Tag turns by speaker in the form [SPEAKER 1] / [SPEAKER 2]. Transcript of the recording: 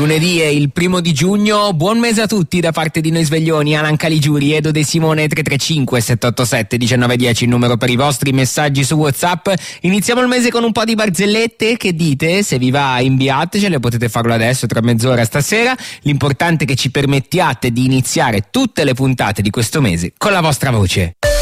[SPEAKER 1] Lunedì è il 1 giugno, buon mese a tutti da parte di noi sveglioni, Alan Caligiuri, Edo De Simone. 335 787 1910 il numero per i vostri messaggi su WhatsApp. Iniziamo il mese con un po' di barzellette, che dite? Se vi va inviatecele, potete farlo adesso tra mezz'ora stasera. L'importante è che ci permettiate di iniziare tutte le puntate di questo mese con la vostra voce.